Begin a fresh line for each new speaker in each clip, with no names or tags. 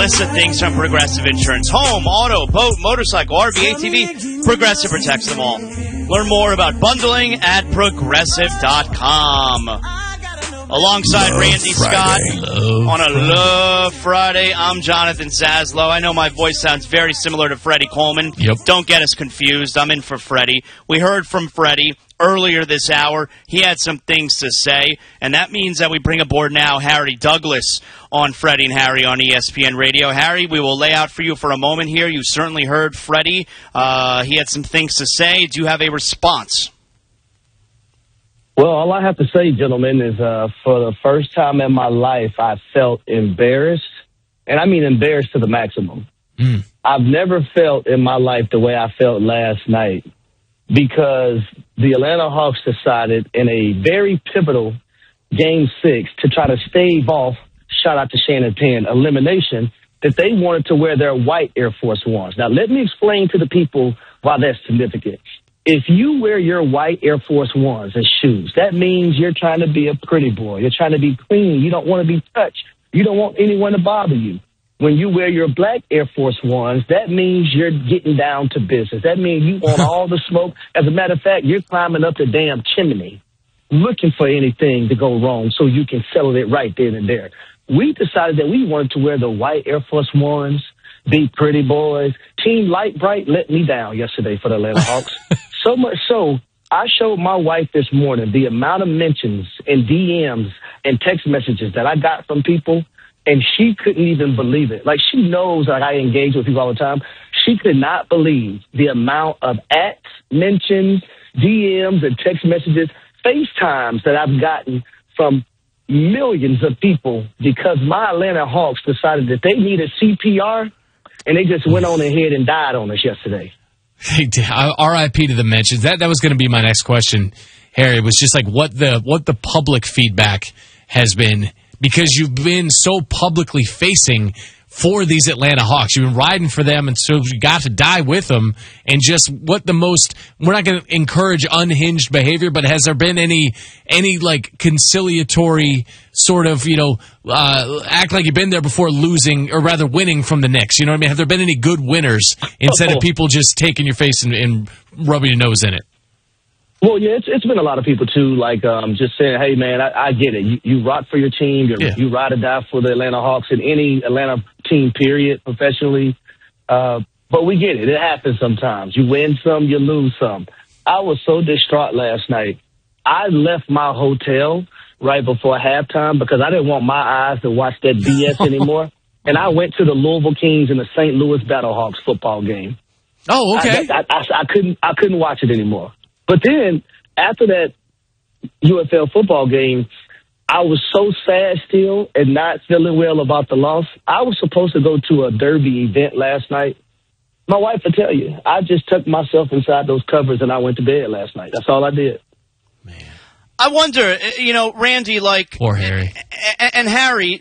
List of things from Progressive Insurance. Home, auto, boat, motorcycle, RV, ATV. Progressive protects them all. Learn more about bundling at Progressive.com. Alongside Randy Scott on a Love Friday, I'm Jonathan Zaslow. I know my voice sounds very similar to Freddie Coleman.
Yep.
Don't get us confused. I'm in for Freddie. We heard from Freddie earlier this hour. He had some things to say, and that means that we bring aboard now Harry Douglas on Freddie and Harry on ESPN Radio. Harry, we will lay out for you for a moment here. You certainly heard Freddie. He had some things to say. Do you have a response?
Well, all I have to say, gentlemen, is for the first time in my life, I felt embarrassed, and I mean embarrassed to the maximum. I've never felt in my life the way I felt last night, because the Atlanta Hawks decided in a very pivotal Game 6 to try to stave off, shout out to Shannon Penn, elimination, that they wanted to wear their white Air Force Ones. Now, let me explain to the people why that's significant. If you wear your white Air Force Ones as shoes, that means you're trying to be a pretty boy. You're trying to be clean. You don't want to be touched. You don't want anyone to bother you. When you wear your black Air Force Ones, that means you're getting down to business. That means you want all the smoke. As a matter of fact, you're climbing up the damn chimney looking for anything to go wrong so you can settle it right then and there. We decided that we wanted to wear the white Air Force Ones, be pretty boys. Team Light Bright let me down yesterday for the Atlanta Hawks. So much so, I showed my wife this morning the amount of mentions and DMs and text messages that I got from people, and she couldn't even believe it. Like, she knows that I engage with people all the time. She could not believe the amount of ats, mentions, DMs, and text messages, FaceTimes that I've gotten from millions of people because my Atlanta Hawks decided that they needed CPR, and they just went on ahead and died on us yesterday.
R.I.P. to the mentions. That was going to be my next question, Harry. It was just like what the public feedback has been, because you've been so publicly facing for these Atlanta Hawks. You've been riding for them, and so you got to die with them. And just what the most, we're not going to encourage unhinged behavior, but has there been any like conciliatory sort of, act like you've been there before losing, or rather winning from the Knicks? You know what I mean? Have there been any good winners instead of people just taking your face and rubbing your nose in it?
Well, yeah, it's been a lot of people, too, like just saying, hey, man, I get it. You rock for your team. You ride or die for the Atlanta Hawks and any Atlanta team, period, professionally. But we get it. It happens sometimes. You win some, you lose some. I was so distraught last night. I left my hotel right before halftime because I didn't want my eyes to watch that BS anymore. And I went to the Louisville Kings and the St. Louis Battlehawks football game.
Oh, okay.
I couldn't watch it anymore. But then, after that UFL football game, I was so sad still and not feeling well about the loss. I was supposed to go to a derby event last night. My wife will tell you, I just tucked myself inside those covers and I went to bed last night. That's all I did.
Man. I wonder, Randy,
Poor Harry.
And Harry,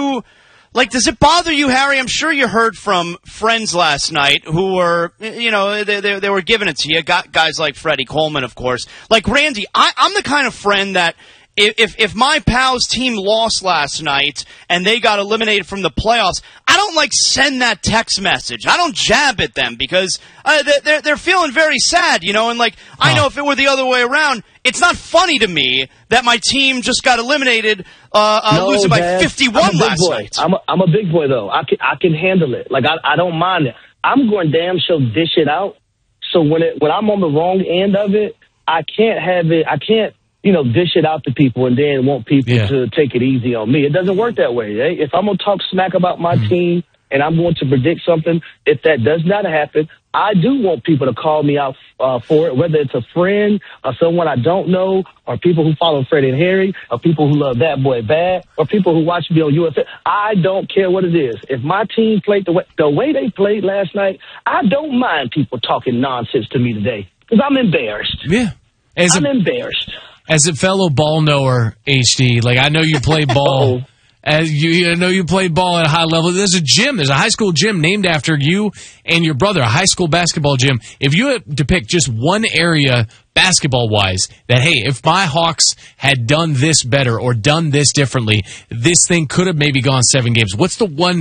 does it bother you, Harry? I'm sure you heard from friends last night who were, they were giving it to you. Guys like Freddie Coleman, of course. Like Randy, I'm the kind of friend that if my pal's team lost last night and they got eliminated from the playoffs, I don't send that text message. I don't jab at them because they're feeling very sad, I know if it were the other way around, it's not funny to me that my team just got eliminated, losing by 51 last night.
I'm a big boy though. I can handle it. I don't mind it. I'm going damn sure dish it out. So when I'm on the wrong end of it, I can't have it. I can't, dish it out to people and then want people to take it easy on me. It doesn't work that way. Eh? If I'm going to talk smack about my team and I'm going to predict something, if that does not happen, I do want people to call me out for it, whether it's a friend or someone I don't know, or people who follow Freddie and Harry, or people who love That Boy Bad, or people who watch me on UFL. I don't care what it is. If my team played the way they played last night, I don't mind people talking nonsense to me today because I'm embarrassed.
Yeah.
I'm embarrassed.
As a fellow ball knower, HD, I know you play ball. I know you played ball at a high level. There's a high school gym named after you and your brother, a high school basketball gym. If you had to pick just one area basketball-wise that, hey, if my Hawks had done this better or done this differently, this thing could have maybe gone 7 games. What's the one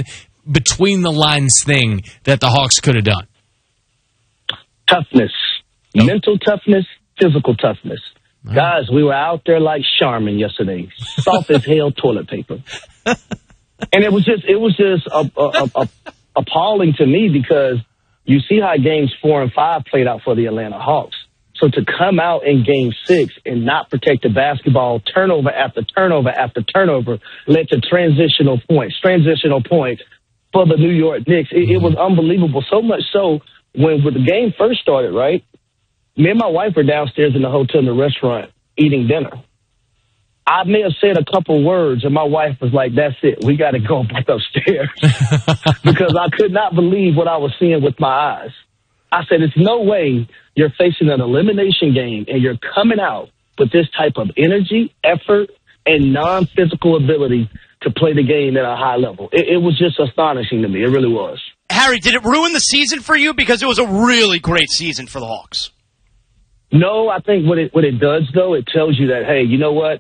between the lines thing that the Hawks could have done?
Toughness, mental toughness, physical toughness. Guys, we were out there like Charmin yesterday, soft as hell toilet paper. And it was just appalling to me because you see how games 4 and 5 played out for the Atlanta Hawks. So to come out in game 6 and not protect the basketball, turnover after turnover after turnover led to transitional points for the New York Knicks. It was unbelievable. So much so when the game first started, right? Me and my wife were downstairs in the hotel in the restaurant eating dinner. I may have said a couple words, and my wife was like, that's it. We got to go back upstairs. Because I could not believe what I was seeing with my eyes. I said, it's no way you're facing an elimination game and you're coming out with this type of energy, effort, and non-physical ability to play the game at a high level. It was just astonishing to me. It really was.
Harry, did it ruin the season for you? Because it was a really great season for the Hawks.
No, I think what it does, though, it tells you that, hey, you know what?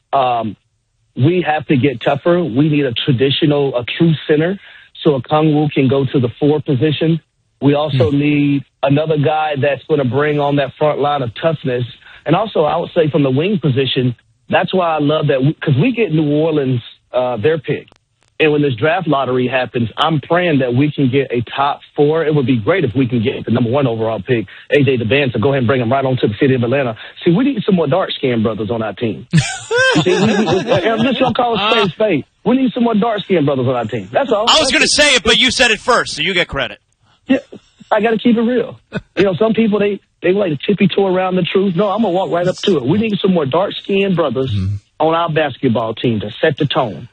We have to get tougher. We need a true center so Okongwu can go to the 4 position. We also need another guy that's going to bring on that front line of toughness. And also, I would say from the wing position, that's why I love that because we get New Orleans their pick. And when this draft lottery happens, I'm praying that we can get a top 4. It would be great if we can get the number 1 overall pick, A.J. DeBanza, go ahead and bring him right on to the city of Atlanta. See, we need some more dark-skinned brothers on our team. I'm just going to call it spade. We need some more dark-skinned brothers on our team. That's all.
I was going to say it, but you said it first, so you get credit.
Yeah, I got to keep it real. Some people, they like to tippy-toe around the truth. No, I'm going to walk right up to it. We need some more dark-skinned brothers on our basketball team to set the tone.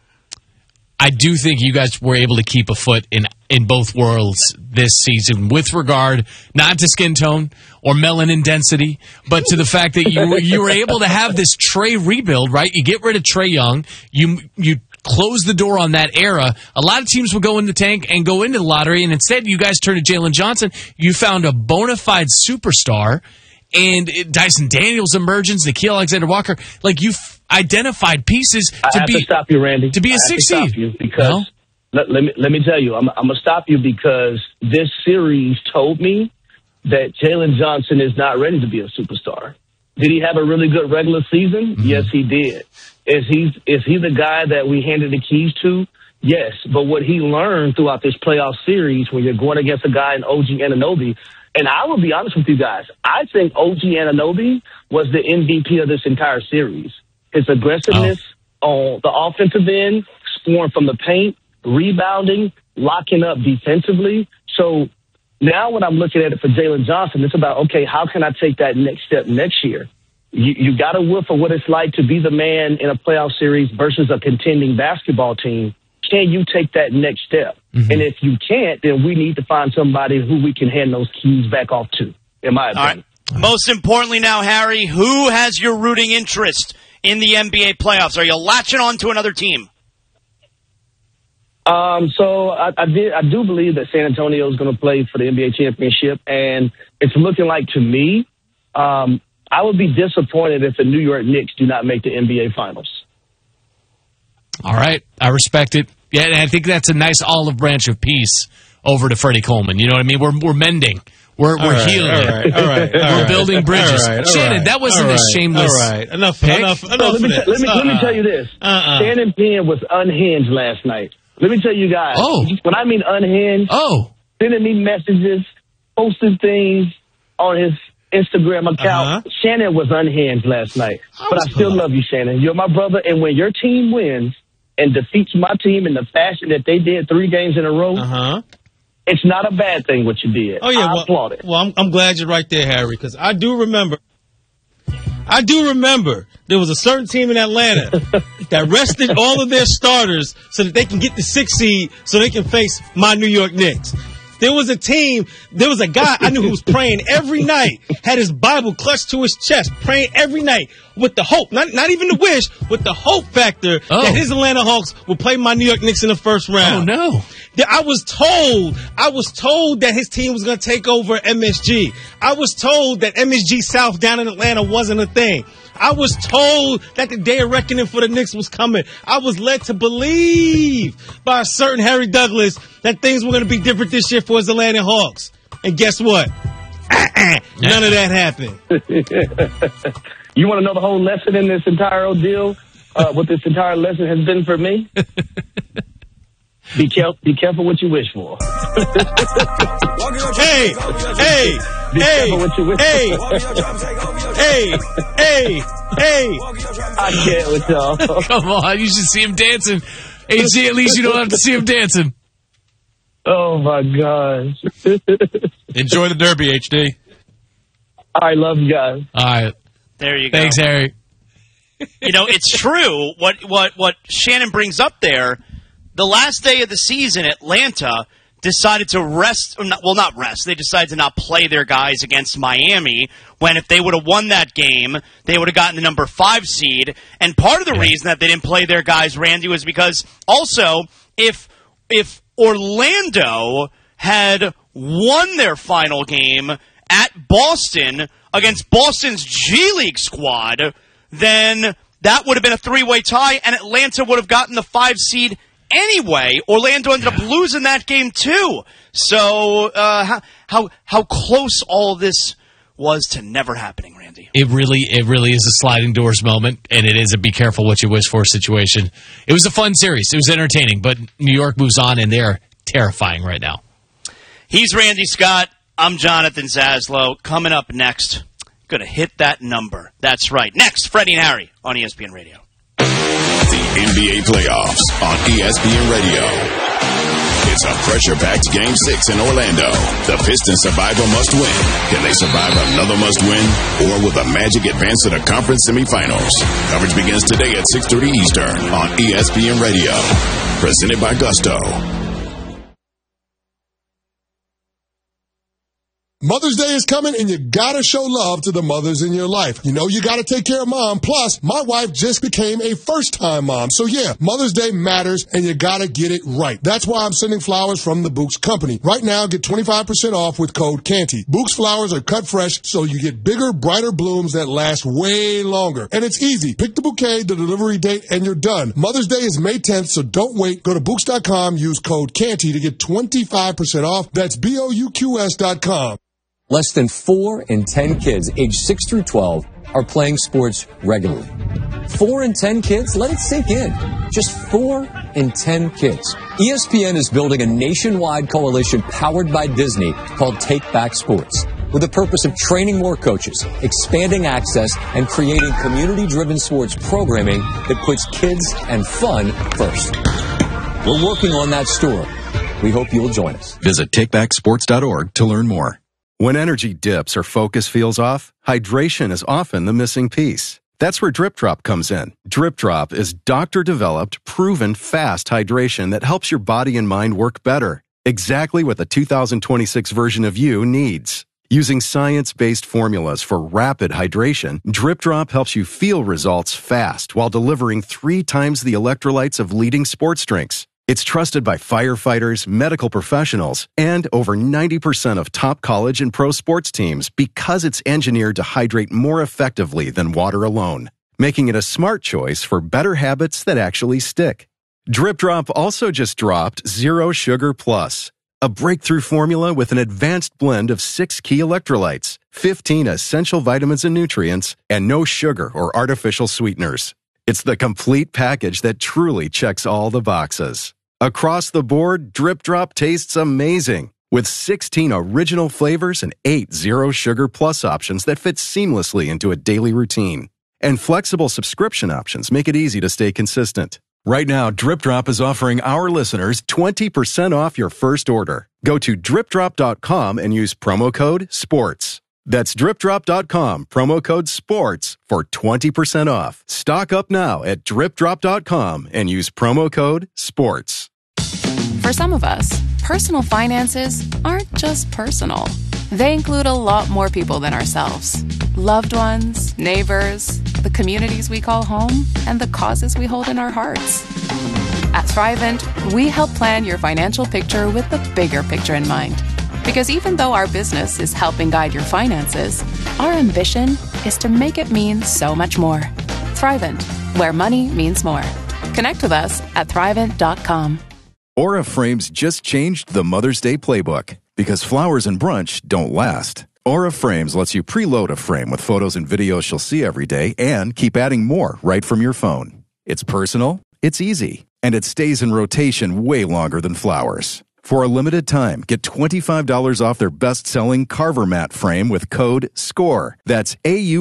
I do think you guys were able to keep a foot in both worlds this season with regard not to skin tone or melanin density, but to the fact that you were able to have this Trae rebuild, right? You get rid of Trae Young, you close the door on that era. A lot of teams would go in the tank and go into the lottery, and instead you guys turned to Jalen Johnson. You found a bona fide superstar, and Dyson Daniels' emergence, Nickeil Alexander-Walker, like you've identified pieces
to stop you, Randy.
To be a 6 seed.
Because let me tell you, I'm gonna stop you because this series told me that Jalen Johnson is not ready to be a superstar. Did he have a really good regular season? Mm-hmm. Yes, he did. Is he the guy that we handed the keys to? Yes. But what he learned throughout this playoff series when you're going against a guy in OG Anunoby, and I will be honest with you guys, I think OG Anunoby was the MVP of this entire series. His aggressiveness on the offensive end, scoring from the paint, rebounding, locking up defensively. So now when I'm looking at it for Jalen Johnson, it's about, okay, how can I take that next step next year? You got a whiff of what it's like to be the man in a playoff series versus a contending basketball team. Can you take that next step? Mm-hmm. And if you can't, then we need to find somebody who we can hand those keys back off to, in my opinion.
All right. Most importantly now, Harry, who has your rooting interest in the NBA playoffs? Are you latching on to another team?
So I do believe that San Antonio is going to play for the NBA championship, and it's looking like to me, I would be disappointed if the New York Knicks do not make the NBA Finals.
All right. I respect it. Yeah, and I think that's a nice olive branch of peace over to Freddie Coleman. You know what I mean? We're mending. We're healing.
All right.
We're building bridges. Shannon, that wasn't a shameless
Enough
pick.
Enough
let me tell you this. Shannon Penn was unhinged last night. Let me tell you guys. When I mean unhinged, sending me messages, posting things on his Instagram account. Shannon was unhinged last night. But I still love you, Shannon. You're my brother, and when your team wins and defeats my team in the fashion that they did 3 games in a row, it's not a bad thing what you did. I applaud it.
Well, I'm glad you're right there, Harry, because I do remember there was a certain team in Atlanta that rested all of their starters so that they can get the 6th seed so they can face my New York Knicks. There was a guy I knew who was praying every night, had his Bible clutched to his chest, praying every night with the hope, not even the wish, with the hope factor that his Atlanta Hawks would play my New York Knicks in the first round.
Oh, no.
I was told that his team was going to take over MSG. I was told that MSG South down in Atlanta wasn't a thing. I was told that the day of reckoning for the Knicks was coming. I was led to believe by a certain Harry Douglas that things were going to be different this year for his Atlanta Hawks. And guess what? None of that happened.
You want to know the whole lesson in this entire ordeal? What this entire lesson has been for me? Be careful what you wish for.
Hey!
I can't with y'all.
Come on, you should see him dancing. HG, at least you don't have to see him dancing.
Oh, my gosh.
Enjoy the Derby, HD.
All right, love you guys.
All right.
There you go.
Thanks, Harry.
You know, it's true what Shannon brings up there. The last day of the season, Atlanta decided to rest. Not rest. They decided to not play their guys against Miami, when if they would have won that game, they would have gotten the number 5 seed. And part of the reason that they didn't play their guys, Randy, was because also if Orlando had won their final game at Boston against Boston's G League squad, then that would have been a 3-way tie, and Atlanta would have gotten the 5 seed anyway. Orlando ended up losing that game too. So how close all this was to never happening, Randy.
It really is a sliding doors moment, and it is a be careful what you wish for situation. It was a fun series. It was entertaining, but New York moves on, and they're terrifying right now.
He's Randy Scott. I'm Jonathan Zaslow. Coming up next, going to hit that number. That's right. Next, Freddie and Harry on ESPN Radio.
The NBA playoffs on ESPN Radio. It's a pressure-packed Game 6 in Orlando. The Pistons survivor must win. Can they survive another must-win? Or will the Magic advance to the conference semifinals? Coverage begins today at 6:30 Eastern on ESPN Radio. Presented by Gusto.
Mother's Day is coming, and you gotta show love to the mothers in your life. You know you gotta take care of mom. Plus, my wife just became a first-time mom. So yeah, Mother's Day matters, and you gotta get it right. That's why I'm sending flowers from the Books Company. Right now, get 25% off with code CANTY. Books flowers are cut fresh, so you get bigger, brighter blooms that last way longer. And it's easy. Pick the bouquet, the delivery date, and you're done. Mother's Day is May 10th, so don't wait. Go to Books.com, use code CANTY to get 25% off. That's BOUQS.com.
Less than 4 in 10 kids aged 6 through 12 are playing sports regularly. 4 in 10 kids? Let it sink in. Just 4 in 10 kids. ESPN is building a nationwide coalition powered by Disney called Take Back Sports, with the purpose of training more coaches, expanding access, and creating community-driven sports programming that puts kids and fun first. We're working on that story. We hope you'll join us.
Visit takebacksports.org to learn more. When energy dips or focus feels off, hydration is often the missing piece. That's where Drip Drop comes in. Drip Drop is doctor-developed, proven fast hydration that helps your body and mind work better. Exactly what the 2026 version of you needs. Using science-based formulas for rapid hydration, Drip Drop helps you feel results fast while delivering 3 times the electrolytes of leading sports drinks. It's trusted by firefighters, medical professionals, and over 90% of top college and pro sports teams because it's engineered to hydrate more effectively than water alone, making it a smart choice for better habits that actually stick. Drip Drop also just dropped Zero Sugar Plus, a breakthrough formula with an advanced blend of 6 key electrolytes, 15 essential vitamins and nutrients, and no sugar or artificial sweeteners. It's the complete package that truly checks all the boxes. Across the board, Drip Drop tastes amazing, with 16 original flavors and 8 Zero Sugar Plus options that fit seamlessly into a daily routine. And flexible subscription options make it easy to stay consistent. Right now, Drip Drop is offering our listeners 20% off your first order. Go to dripdrop.com and use promo code SPORTS. That's dripdrop.com, promo code SPORTS for 20% off. Stock up now at dripdrop.com and use promo code SPORTS.
For some of us, personal finances aren't just personal. They include a lot more people than ourselves. Loved ones, neighbors, the communities we call home, and the causes we hold in our hearts. At Thrivent, we help plan your financial picture with the bigger picture in mind. Because even though our business is helping guide your finances, our ambition is to make it mean so much more. Thrivent, where money means more. Connect with us at Thrivent.com.
Aura Frames just changed the Mother's Day playbook because flowers and brunch don't last. Aura Frames lets you preload a frame with photos and videos she'll see every day and keep adding more right from your phone. It's personal, it's easy, and it stays in rotation way longer than flowers. For a limited time, get $25 off their best-selling Carver Mat frame with code SCORE. That's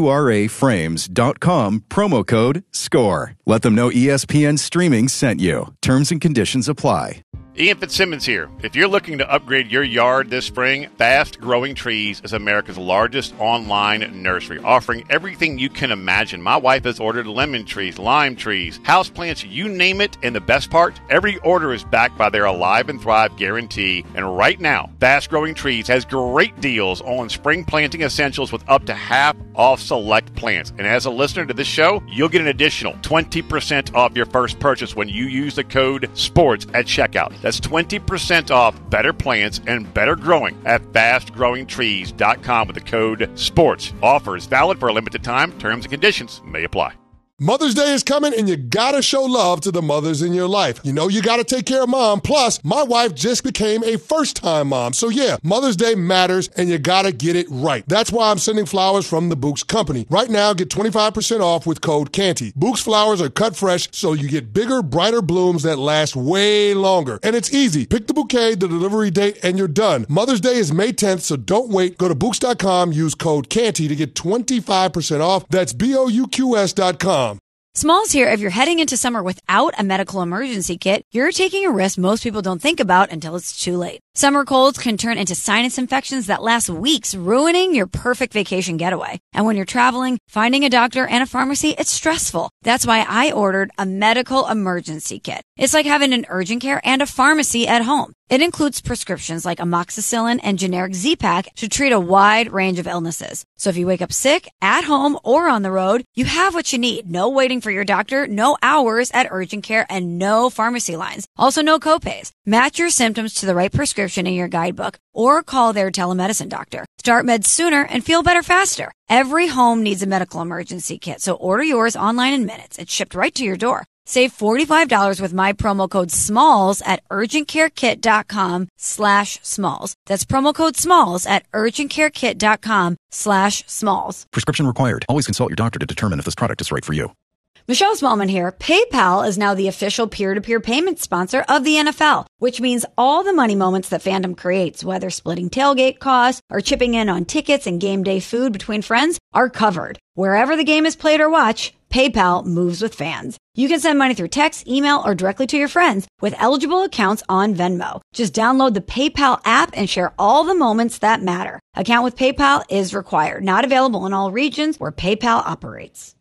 AURAFrames.com, promo code SCORE. Let them know ESPN Streaming sent you. Terms and conditions apply.
Ian Fitzsimmons here. If you're looking to upgrade your yard this spring, Fast Growing Trees is America's largest online nursery, offering everything you can imagine. My wife has ordered lemon trees, lime trees, houseplants, you name it, and the best part, every order is backed by their Alive and Thrive guarantee. And right now, Fast Growing Trees has great deals on spring planting essentials with up to half off select plants. And as a listener to this show, you'll get an additional 20% off your first purchase when you use the code SPORTS at checkout. That's 20% off better plants and better growing at fastgrowingtrees.com with the code SPORTS. Offers valid for a limited time. Terms and conditions may apply.
Mother's Day is coming, and you gotta show love to the mothers in your life. You know you gotta take care of mom. Plus, my wife just became a first-time mom. So yeah, Mother's Day matters, and you gotta get it right. That's why I'm sending flowers from the Bouqs Company. Right now, get 25% off with code CANTY. Bouqs flowers are cut fresh, so you get bigger, brighter blooms that last way longer. And it's easy. Pick the bouquet, the delivery date, and you're done. Mother's Day is May 10th, so don't wait. Go to Bouqs.com, use code CANTY to get 25% off. That's BOUQS.com.
Smalls here. If you're heading into summer without a medical emergency kit, you're taking a risk most people don't think about until it's too late. Summer colds can turn into sinus infections that last weeks, ruining your perfect vacation getaway. And when you're traveling, finding a doctor and a pharmacy, it's stressful. That's why I ordered a medical emergency kit. It's like having an urgent care and a pharmacy at home. It includes prescriptions like amoxicillin and generic Z-Pak to treat a wide range of illnesses. So if you wake up sick, at home, or on the road, you have what you need. No waiting for your doctor, no hours at urgent care, and no pharmacy lines. Also, no copays. Match your symptoms to the right prescription in your guidebook or call their telemedicine doctor. Start meds sooner and feel better faster. Every home needs a medical emergency kit, so order yours online in minutes. It's shipped right to your door. Save $45 with my promo code SMALLS at urgentcarekit.com/smalls. That's promo code SMALLS at urgentcarekit.com/smalls.
Prescription required. Always consult your doctor to determine if this product is right for you.
Michelle Smallman here. PayPal is now the official peer-to-peer payment sponsor of the NFL, which means all the money moments that fandom creates, whether splitting tailgate costs or chipping in on tickets and game day food between friends, are covered. Wherever the game is played or watched, PayPal moves with fans. You can send money through text, email, or directly to your friends with eligible accounts on Venmo. Just download the PayPal app and share all the moments that matter. Account with PayPal is required. Not available in all regions where PayPal operates.